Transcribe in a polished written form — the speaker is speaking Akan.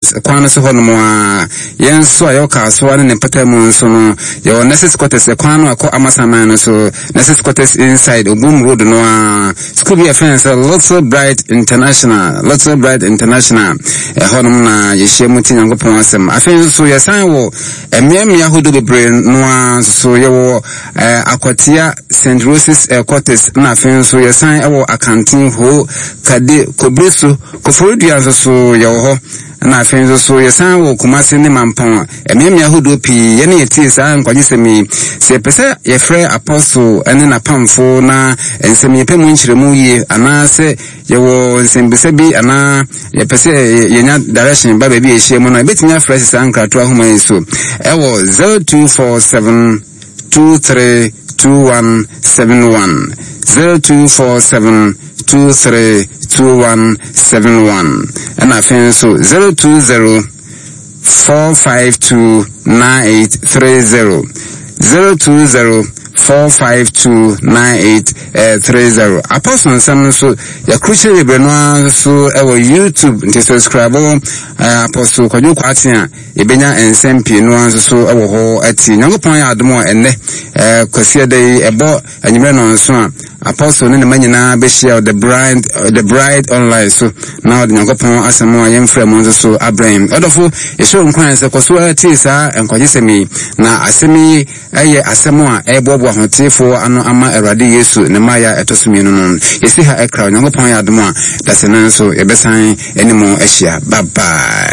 quarters kwan so ho no mo a yen so ayo ka so ne patamu so no yo nurses quarters kwan no akọ amasaman no so nurses quarters inside Obum Road no a school be fence Little Bright International honom na yehye muti Nyankopon asem afen so yesan wo emiamia hodo bebre no a so yewo akwatia St. Roses quarters na afen so yesan ewo akantin ho kade kobreso koforodua so yewo ho na afen so yesan wo Kumasi ne Mampon emiamia hodo pi ye ne yeti sa nkwagisemi se pese ye frɛ apostle ene na pamfo na ensemi pemu nkyeremu yi ana se yewo nsembese bi ana ye pese yenya direction ba bi ehye mu na betinya fresh san krato ahoma yeso ewo 0247232171 0247232171 and afen so 0204529830 0204529830 Apostle Sam so ya crucial Benoit so ewo YouTube nti subscribe Apostle Kwadwo Kwatia ebenya ensempie no so ewo ho ati Nyankopon ya adomo enne kwase dai ebo anyime no so a Apostle ne manyina be share the bride online so now the Nyankopon asemo ayemfra mo so Abraham odofo yesho nkwan se kwaso ati sa enkwajesemi na asemi eye asemo a ebobo ahotifo ano ama Awurade Yesu ne maya etosumi no yesi ha ekra Nyankopon ya adomo a dasena so yebesan enimo ehia bye bye.